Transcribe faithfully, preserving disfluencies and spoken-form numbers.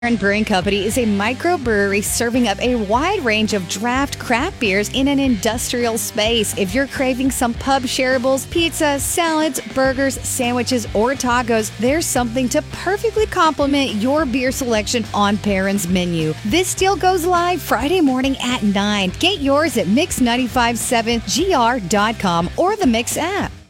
Barron Brewing Company is a microbrewery serving up a wide range of draft craft beers in an industrial space. If you're craving some pub shareables, pizza, salads, burgers, sandwiches, or tacos, there's something to perfectly complement your beer selection on Barron's menu. This deal goes live Friday morning at nine. Get yours at mix nine five seven G R dot com or the Mix app.